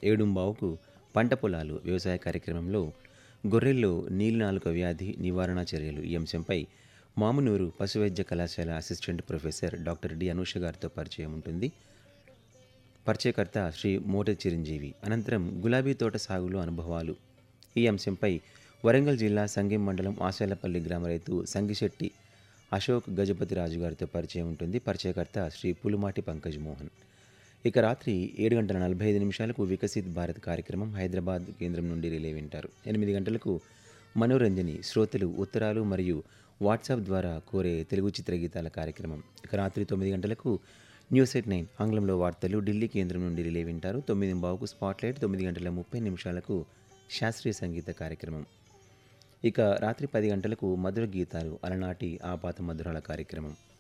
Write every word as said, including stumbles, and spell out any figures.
ఏడుంబావుకు పంట పొలాలు వ్యవసాయ కార్యక్రమంలో గొర్రెల్లో నీలినాలుక వ్యాధి నివారణ చర్యలు ఈ అంశంపై మామునూరు పశువైద్య కళాశాల assistant professor doctor D Anusha గారితో పరిచయం ఉంటుంది. పరిచయకర్త శ్రీ మోట చిరంజీవి. అనంతరం గులాబీ తోట సాగులో అనుభవాలు ఈ అంశంపై వరంగల్ జిల్లా సంగెం మండలం ఆశాలపల్లి గ్రామ రైతు సంగిశెట్టి అశోక్ గజపతి రాజు గారితో పరిచయం ఉంటుంది. పరిచయకర్త శ్రీ పులుమాటి పంకజ్ మోహన్. ఇక రాత్రి ఏడు గంటల నలభై ఐదు నిమిషాలకు వికసిత్ భారత్ కార్యక్రమం హైదరాబాద్ కేంద్రం నుండి రిలే వింటారు. ఎనిమిది గంటలకు మనోరంజని శ్రోతలు ఉత్తరాలు మరియు వాట్సాప్ ద్వారా కోరే తెలుగు చిత్రగీతాల కార్యక్రమం. ఇక రాత్రి తొమ్మిది గంటలకు న్యూస్ ఎట్ నైన్ ఆంగ్లంలో వార్తలు ఢిల్లీ కేంద్రం నుండి రిలే వింటారు. తొమ్మిది బావుకు స్పాట్లైట్, తొమ్మిది గంటల ముప్పై నిమిషాలకు శాస్త్రీయ సంగీత కార్యక్రమం. ఇక రాత్రి పది గంటలకు మధుర గీతాలు అలనాటి ఆపాత మధురాల కార్యక్రమం.